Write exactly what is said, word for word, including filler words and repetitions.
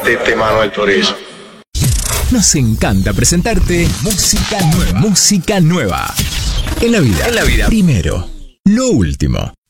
Tete Manuel Turizo. Nos encanta presentarte música nueva. Música nueva. En la vida. En la vida. Primero. Lo último.